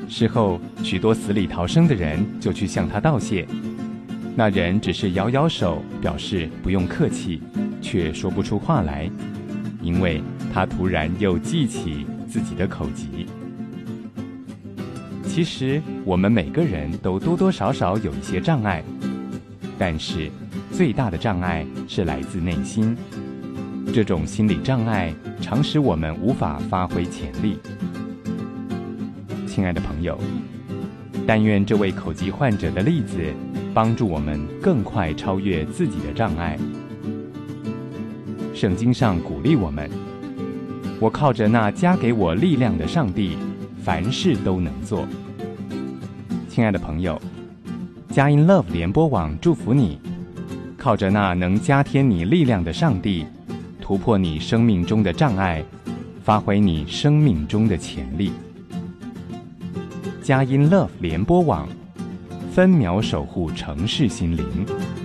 事后，许多死里逃生的人就去向他道谢，那人只是摇摇手，表示不用客气，却说不出话来，因为他突然又记起自己的口疾。其实我们每个人都多多少少有一些障碍，但是最大的障碍是来自内心。这种心理障碍常使我们无法发挥潜力。亲爱的朋友，但愿这位口疾患者的例子帮助我们更快超越自己的障碍。圣经上鼓励我们，我靠着那加给我力量的上帝，凡事都能做。亲爱的朋友，佳音 Love 联播网祝福你，靠着那能加添你力量的上帝，突破你生命中的障碍，发挥你生命中的潜力。佳音 Love 联播网，分秒守护城市心灵。